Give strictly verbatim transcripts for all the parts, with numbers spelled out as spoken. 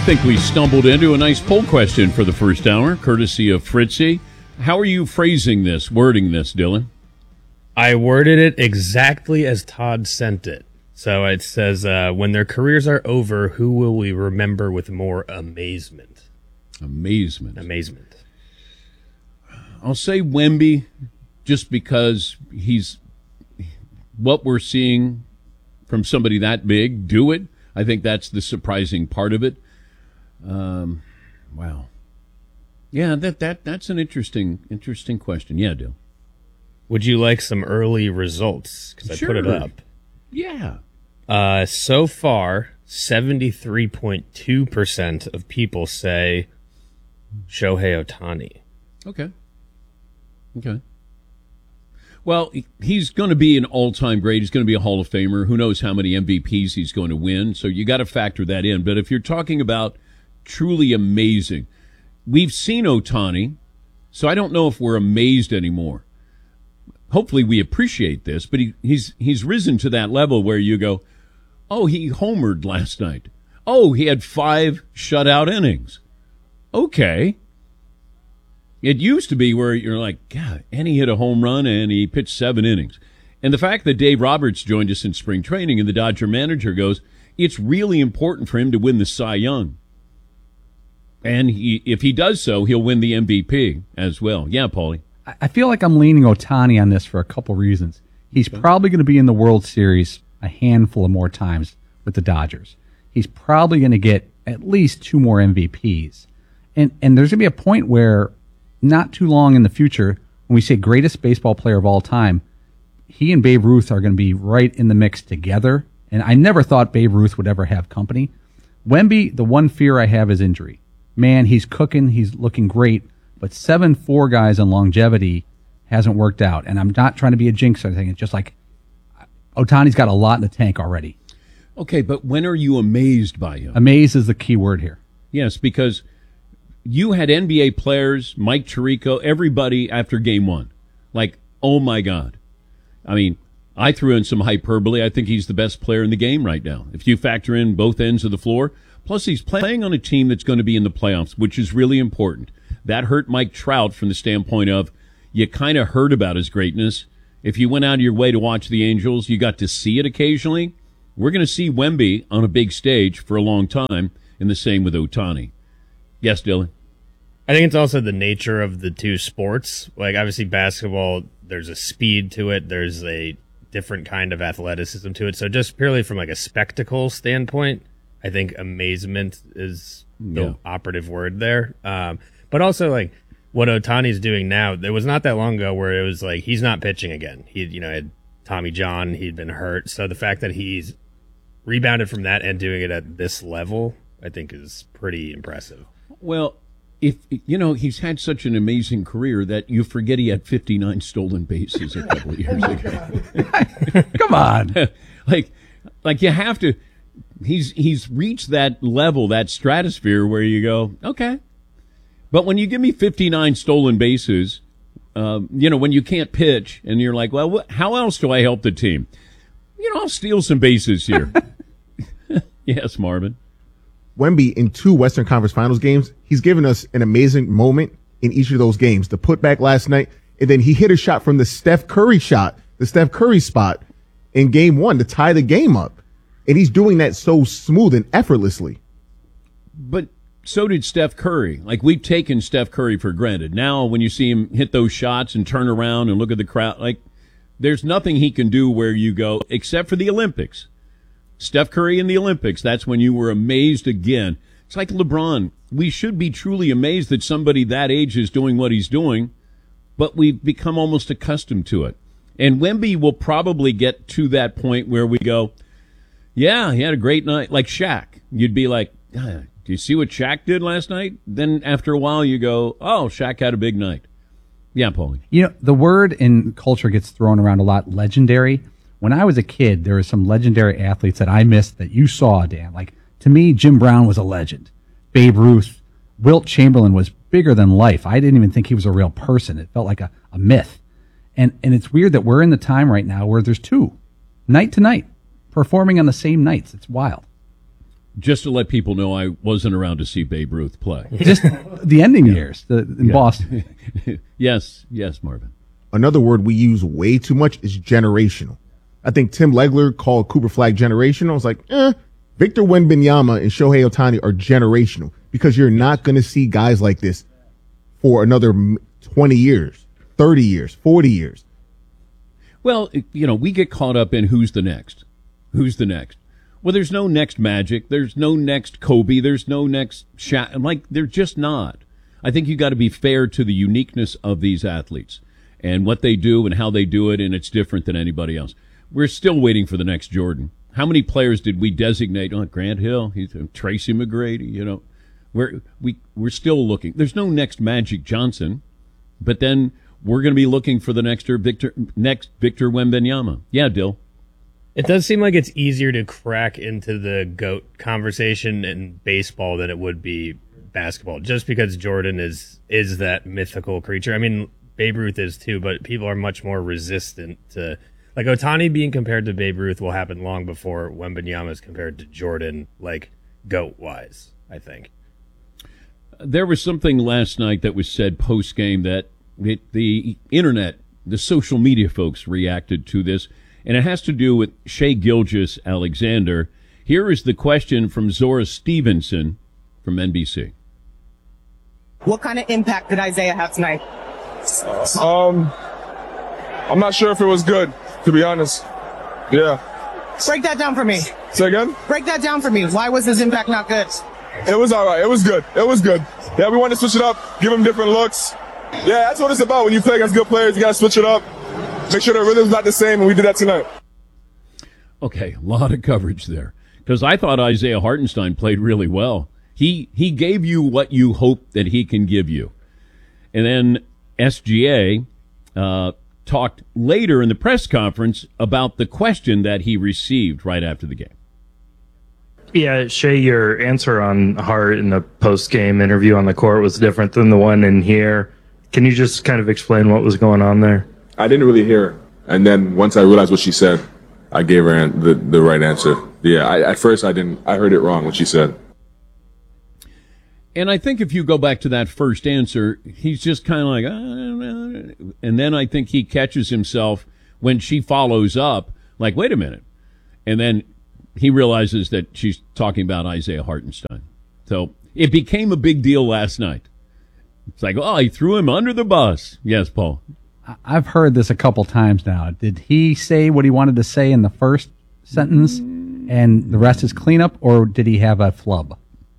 think we stumbled into a nice poll question for the first hour, courtesy of Fritzy. How are you phrasing this, wording this, Dylan? I worded it exactly as Todd sent it. So it says, uh, when their careers are over, who will we remember with more amazement? Amazement. Amazement. I'll say Wemby, just because he's what we're seeing from somebody that big do it. I think that's the surprising part of it. Um, wow. Yeah, that that that's an interesting interesting question. Yeah, Dill. Would you like some early results? Because I Sure. put it up. Yeah. Uh, so far, seventy-three point two percent of people say Shohei Ohtani. Okay. Okay. Well, he's going to be an all-time great. He's going to be a Hall of Famer. Who knows how many M V Ps he's going to win. So you got to factor that in. But if you're talking about truly amazing, we've seen Ohtani, so I don't know if we're amazed anymore. Hopefully we appreciate this, but he, he's he's risen to that level where you go, oh, he homered last night. Oh, he had five shutout innings. Okay. It used to be where you're like, God, and he hit a home run and he pitched seven innings. And the fact that Dave Roberts joined us in spring training and the Dodger manager goes, it's really important for him to win the Cy Young. And he, if he does so, he'll win the M V P as well. Yeah, Paulie. I feel like I'm leaning Ohtani on this for a couple reasons. He's probably going to be in the World Series a handful of more times with the Dodgers. He's probably going to get at least two more M V Ps. And and there's going to be a point where not too long in the future, when we say greatest baseball player of all time, he and Babe Ruth are going to be right in the mix together. And I never thought Babe Ruth would ever have company. Wemby, the one fear I have is injury. Man, he's cooking. He's looking great. But seven four guys on longevity hasn't worked out. And I'm not trying to be a jinx or anything. It's just like Ohtani's got a lot in the tank already. Okay, but when are you amazed by him? Amazed is the key word here. Yes, because you had N B A players, Mike Tirico, everybody after game one. Like, oh, my God. I mean, I threw in some hyperbole. I think he's the best player in the game right now. If you factor in both ends of the floor. Plus, he's playing on a team that's going to be in the playoffs, which is really important. That hurt Mike Trout from the standpoint of you kind of heard about his greatness. If you went out of your way to watch the Angels, you got to see it occasionally. We're going to see Wemby on a big stage for a long time, and the same with Ohtani. Yes, Dylan? I think it's also the nature of the two sports. Like, obviously, basketball, there's a speed to it. There's a different kind of athleticism to it. So just purely from like a spectacle standpoint, I think amazement is the yeah. operative word there. Um, but also, like, what Ohtani's doing now, there was not that long ago where it was like he's not pitching again. He, you know, had Tommy John, he'd been hurt. So the fact that he's rebounded from that and doing it at this level, I think is pretty impressive. Well, if you know, he's had such an amazing career that you forget he had fifty-nine stolen bases a couple of years ago. Come on. like, like you have to. He's he's reached that level, that stratosphere where you go, okay. But when you give me fifty-nine stolen bases, um, you know, when you can't pitch and you're like, well, what, how else do I help the team? You know, I'll steal some bases here. Yes, Marvin. Wemby, in two Western Conference Finals games, he's given us an amazing moment in each of those games. The putback last night, and then he hit a shot from the Steph Curry shot, the Steph Curry spot in game one to tie the game up. And he's doing that so smooth and effortlessly. But so did Steph Curry. Like, we've taken Steph Curry for granted. Now, when you see him hit those shots and turn around and look at the crowd, like, there's nothing he can do where you go, except for the Olympics. Steph Curry in the Olympics, that's when you were amazed again. It's like LeBron. We should be truly amazed that somebody that age is doing what he's doing, but we've become almost accustomed to it. And Wemby will probably get to that point where we go, yeah, he had a great night. Like Shaq. You'd be like, ah, do you see what Shaq did last night? Then after a while you go, oh, Shaq had a big night. Yeah, Paulie. You know, the word in culture gets thrown around a lot, legendary. When I was a kid, there were some legendary athletes that I missed that you saw, Dan. Like, to me, Jim Brown was a legend. Babe Ruth. Wilt Chamberlain was bigger than life. I didn't even think he was a real person. It felt like a, a myth. And and it's weird that we're in the time right now where there's two, night to night, performing on the same nights. It's wild. just to let people know I wasn't around to see Babe Ruth play. Just the ending years the, in Yeah. Boston. Yes, yes, Marvin. Another word we use way too much is generational. I think Tim Legler called Cooper Flag generational. I was like, eh, Victor Wembanyama and Shohei Ohtani are generational because you're not going to see guys like this for another twenty years, thirty years, forty years. Well, you know, we get caught up in who's the next. Who's the next? Well, there's no next Magic. There's no next Kobe. There's no next Shaq. Like, they're just not. I think you got to be fair to the uniqueness of these athletes and what they do and how they do it, and it's different than anybody else. We're still waiting for the next Jordan. How many players did we designate? Oh, Grant Hill, he's Tracy McGrady. You know, we're we we're still looking. There's no next Magic Johnson, but then we're going to be looking for the next Victor next Victor Wembanyama. Yeah, Dill. It does seem like it's easier to crack into the GOAT conversation in baseball than it would be basketball, just because Jordan is is that mythical creature. I mean, Babe Ruth is too, but people are much more resistant to, like, Ohtani being compared to Babe Ruth will happen long before Wembanyama is compared to Jordan, like, GOAT-wise, I think. There was something last night that was said post-game that it, the internet, the social media folks reacted to this, and it has to do with Shai Gilgeous-Alexander. Here is the question from Zora Stevenson from N B C. What kind of impact did Isaiah have tonight? Um, I'm not sure if it was good, to be honest. Yeah. Break that down for me. Say again? Break that down for me. Why was his impact not good? It was all right. It was good. It was good. Yeah, we wanted to switch it up, give him different looks. Yeah, that's what it's about. When you play against good players, you got to switch it up. Make sure the rhythm's not the same, and we did that tonight. Okay, a lot of coverage there. Because I thought Isaiah Hartenstein played really well. He he gave you what you hope that he can give you. And then S G A uh, talked later in the press conference about the question that he received right after the game. Yeah, Shai, your answer on Hart in the post-game interview on the court was different than the one in here. Can you just kind of explain what was going on there? I didn't really hear her. And then once I realized what she said, I gave her an- the, the right answer. Yeah, I, at first I didn't. I heard it wrong what she said. And I think if you go back to that first answer, he's just kind of like, ah, and then I think he catches himself when she follows up, like, wait a minute. And then he realizes that she's talking about Isaiah Hartenstein. So it became a big deal last night. It's like, oh, he threw him under the bus. Yes, Paul. I've heard this a couple times now. Did he say what he wanted to say in the first sentence and the rest is cleanup, or did he have a flub?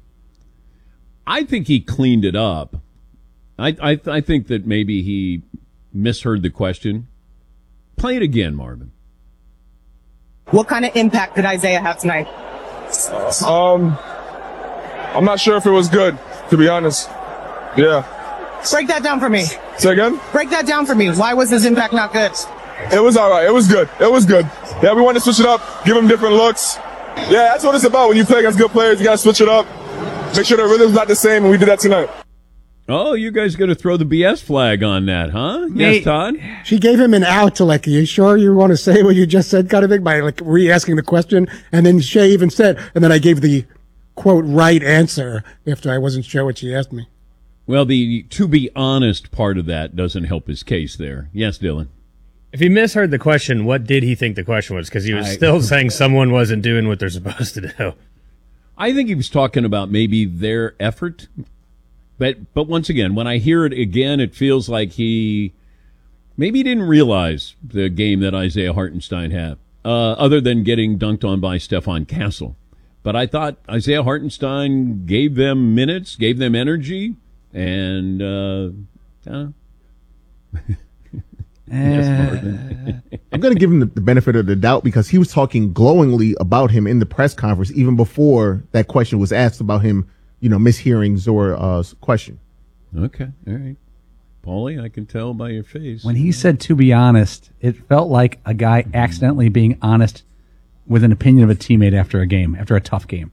I think he cleaned it up. I, I, I think that maybe he misheard the question. Play it again, Marvin. What kind of impact did Isaiah have tonight? Um, I'm not sure if it was good, to be honest. Yeah. Break that down for me. Say again? Break that down for me. Why was his impact not good? It was all right. It was good. It was good. Yeah, we wanted to switch it up, give him different looks. Yeah, that's what it's about. When you play against good players, you got to switch it up. Make sure the rhythm's not the same, and we did that tonight. Oh, you guys going to throw the B S flag on that, huh? Nate, Yes, Todd? She gave him an out to like, are you sure you want to say what you just said kind of thing by like re-asking the question? And then Shai even said, and then I gave the quote right answer after I wasn't sure what she asked me. Well, the to be honest part of that doesn't help his case there. Yes, Dylan. If he misheard the question, what did he think the question was? Because he was I- still saying someone wasn't doing what they're supposed to do. I think he was talking about maybe their effort. But but once again, when I hear it again, it feels like he maybe he didn't realize the game that Isaiah Hartenstein had, uh, other than getting dunked on by Stephon Castle. But I thought Isaiah Hartenstein gave them minutes, gave them energy, and uh, uh, yes, Marvin. I'm going to give him the, the benefit of the doubt because he was talking glowingly about him in the press conference even before that question was asked about him, you know, mishearing Zora's question. Okay, all right. Paulie, I can tell by your face. When he said, to be honest, it felt like a guy accidentally being honest with an opinion of a teammate after a game, after a tough game.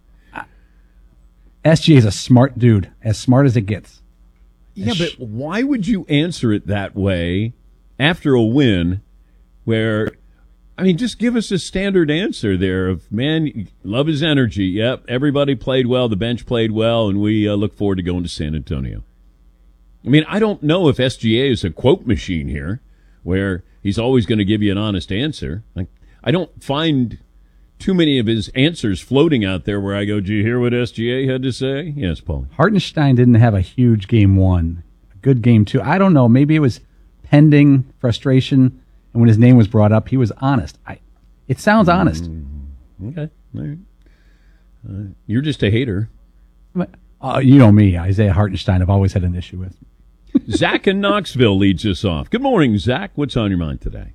S G A is a smart dude, as smart as it gets. Yeah, but why would you answer it that way after a win where I mean, just give us a standard answer there of, man, love his energy. Yep, everybody played well, the bench played well, and we uh, look forward to going to San Antonio. I mean, I don't know if S G A is a quote machine here where he's always going to give you an honest answer. Like, I don't find too many of his answers floating out there where I go, did you hear what S G A had to say? Yes, Paul. Hartenstein didn't have a huge game one, a good game two. I don't know. Maybe it was pending frustration, and when his name was brought up, he was honest. I, it sounds honest. Mm-hmm. Okay. All right. Uh, you're just a hater. Uh, you know me, Isaiah Hartenstein, I've always had an issue with. Zach in Knoxville leads us off. Good morning, Zach. What's on your mind today?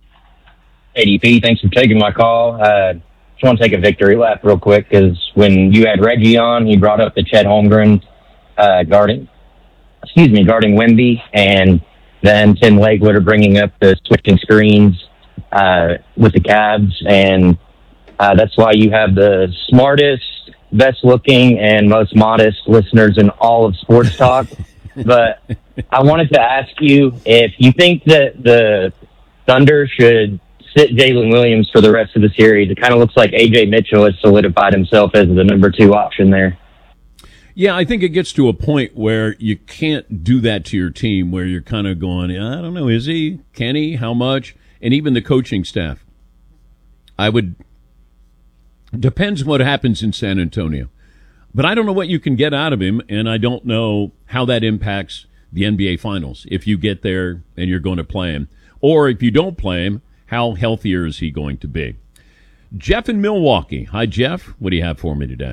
A D P, thanks for taking my call. Uh, just want to take a victory lap real quick because when you had Reggie on, he brought up the Chet Holmgren uh, guarding, excuse me, guarding Wemby, and then Tim Lakewood bringing up the switching screens uh, with the Cavs, and uh, that's why you have the smartest, best-looking, and most modest listeners in all of sports talk. But I wanted to ask you if you think that the Thunder should sit Jalen Williams for the rest of the series. It kind of looks like A J Mitchell has solidified himself as the number two option there. Yeah, I think it gets to a point where you can't do that to your team, where you're kind of going, I don't know, is he? Can he? How much? And even the coaching staff. I would, depends what happens in San Antonio. But I don't know what you can get out of him, and I don't know how that impacts the N B A Finals if you get there and you're going to play him. Or if you don't play him, how healthier is he going to be? Jeff in Milwaukee. Hi, Jeff. What do you have for me today?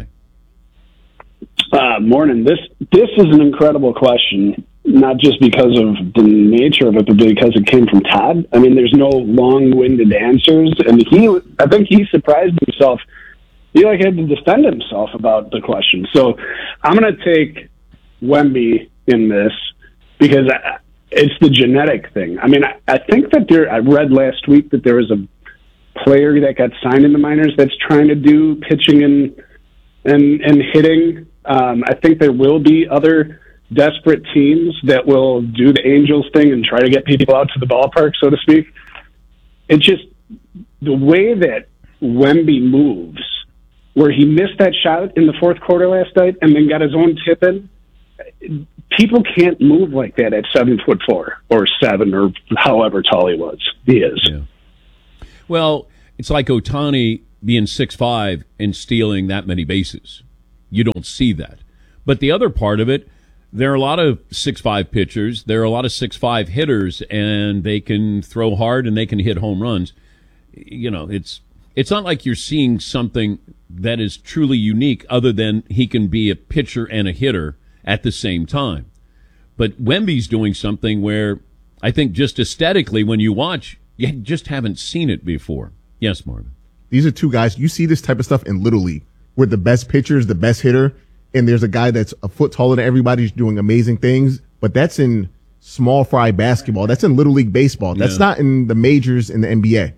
Uh, morning. This this is an incredible question, not just because of the nature of it, but because it came from Todd. I mean, there's no long-winded answers, and he, I think he surprised himself. He like had to defend himself about the question. So I'm going to take Wemby in this because I, it's the genetic thing. I mean, I, I think that there. I read last week that there was a player that got signed in the minors that's trying to do pitching and and and hitting. Um, I think there will be other desperate teams that will do the Angels thing and try to get people out to the ballpark, so to speak. It's just the way that Wemby moves, where he missed that shot in the fourth quarter last night and then got his own tip in. People can't move like that at seven foot four or seven or however tall he was. He is. Yeah. Well, it's like Ohtani being six five and stealing that many bases. You don't see that. But the other part of it, there are a lot of six five pitchers. There are a lot of six five hitters, and they can throw hard and they can hit home runs. You know, it's it's not like you're seeing something that is truly unique other than he can be a pitcher and a hitter at the same time. But Wemby's doing something where I think just aesthetically when you watch, you just haven't seen it before. Yes, Marvin. These are two guys. You see this type of stuff in Little League where the best pitcher is the best hitter, and there's a guy that's a foot taller than everybody doing amazing things, but that's in small fry basketball. That's in Little League baseball. That's Yeah. not in the majors in the N B A.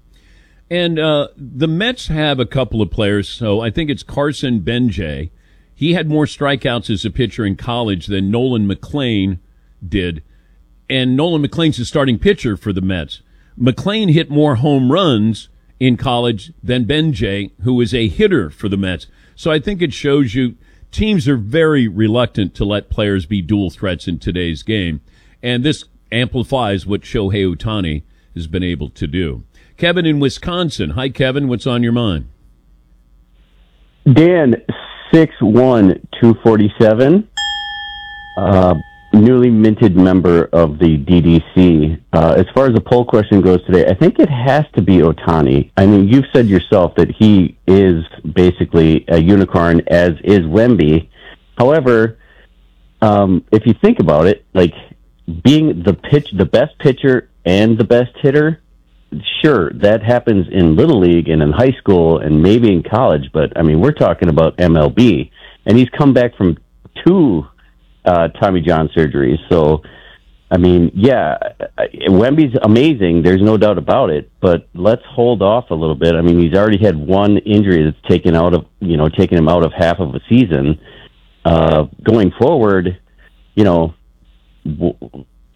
And uh, the Mets have a couple of players, so I think it's Carson Benjay. He had more strikeouts as a pitcher in college than Nolan McLean did. And Nolan McLean's the starting pitcher for the Mets. McLean hit more home runs in college than Benjay, who is a hitter for the Mets. So I think it shows you teams are very reluctant to let players be dual threats in today's game. And this amplifies what Shohei Ohtani has been able to do. Kevin in Wisconsin. Hi, Kevin. What's on your mind? Dan, six one two forty-seven, uh, newly minted member of the D D C. Uh, as far as the poll question goes today, I think it has to be Ohtani. I mean, you've said yourself that he is basically a unicorn, as is Wemby. However, um, if you think about it, like being the pitch, the best pitcher and the best hitter, sure, that happens in Little League and in high school and maybe in college, but, I mean, we're talking about M L B. And he's come back from two uh, Tommy John surgeries. So, I mean, yeah, Wemby's amazing. There's no doubt about it. But let's hold off a little bit. I mean, he's already had one injury that's taken out of, you know, taken him out of half of a season. Uh, going forward, you know, w-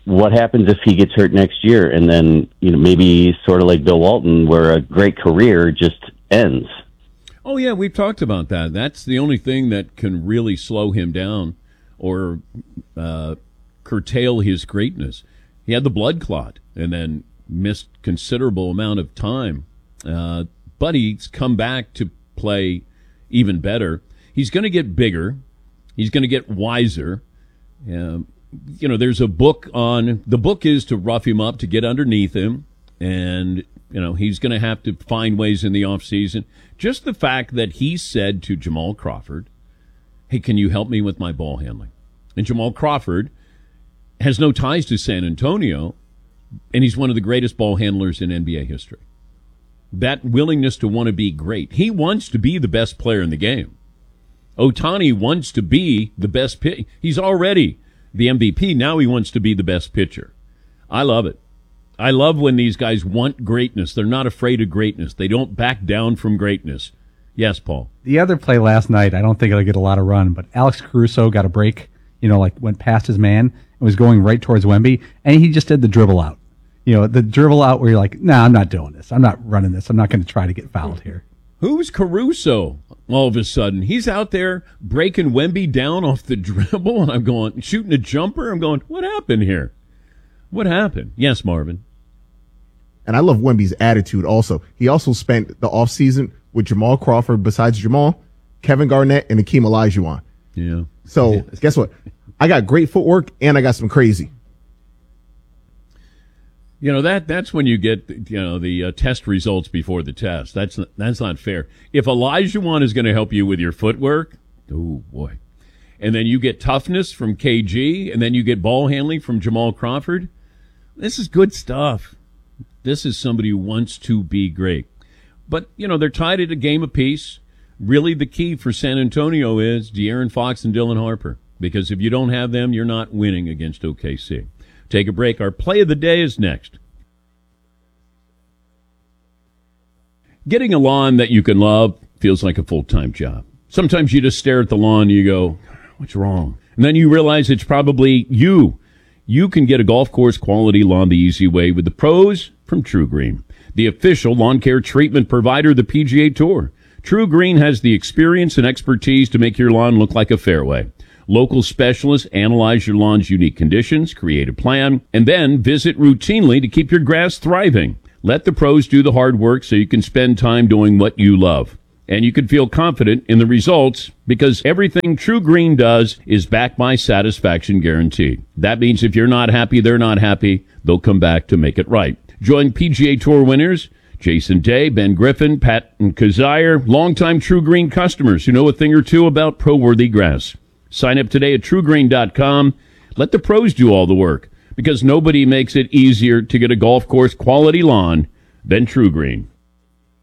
what happens if he gets hurt next year? And then, you know, maybe sort of like Bill Walton, where a great career just ends. Oh, yeah, we've talked about that. That's the only thing that can really slow him down or uh, curtail his greatness. He had the blood clot and then missed considerable amount of time. Uh, but he's come back to play even better. He's going to get bigger. He's going to get wiser. Um, you know, there's a book on, the book is to rough him up, to get underneath him. And, you know, he's going to have to find ways in the offseason. Just the fact that he said to Jamal Crawford, hey, can you help me with my ball handling? And Jamal Crawford has no ties to San Antonio, and he's one of the greatest ball handlers in N B A history. That willingness to want to be great. He wants to be the best player in the game. Ohtani wants to be the best pitcher. He's already the M V P. Now he wants to be the best pitcher. I love it. I love when these guys want greatness. They're not afraid of greatness. They don't back down from greatness. Yes, Paul. The other play last night, I don't think it'll get a lot of run, but Alex Caruso got a break, you know, like went past his man and was going right towards Wemby, and he just did the dribble out. You know, the dribble out where you're like, nah, I'm not doing this. I'm not running this. I'm not going to try to get fouled here. Who's Caruso all of a sudden? He's out there breaking Wemby down off the dribble, and I'm going, shooting a jumper. I'm going, what happened here? What happened? Yes, Marvin. And I love Wemby's attitude also. He also spent the offseason with Jamal Crawford, besides Jamal, Kevin Garnett, and Hakeem Olajuwon. Yeah. So guess what? I got great footwork, and I got some crazy. You know, that that's when you get, you know, the uh, test results before the test. That's not, that's not fair. If Olajuwon is going to help you with your footwork, oh, boy. And then you get toughness from K G, and then you get ball handling from Jamal Crawford, this is good stuff. This is somebody who wants to be great. But, you know, they're tied at a game apiece. Really the key for San Antonio is De'Aaron Fox and Dylan Harper. Because if you don't have them, you're not winning against O K C. Take a break. Our play of the day is next. Getting a lawn that you can love feels like a full-time job. Sometimes you just stare at the lawn and you go, what's wrong? And then you realize it's probably you. You can get a golf course quality lawn the easy way with the pros from True Green, the official lawn care treatment provider of the P G A Tour. True Green has the experience and expertise to make your lawn look like a fairway. Local specialists analyze your lawn's unique conditions, create a plan, and then visit routinely to keep your grass thriving. Let the pros do the hard work so you can spend time doing what you love. And you can feel confident in the results because everything True Green does is backed by satisfaction guaranteed. That means if you're not happy, they're not happy. They'll come back to make it right. Join P G A Tour winners Jason Day, Ben Griffin, Pat and Kazire, longtime True Green customers who know a thing or two about pro-worthy grass. Sign up today at true green dot com. Let the pros do all the work because nobody makes it easier to get a golf course quality lawn than True Green.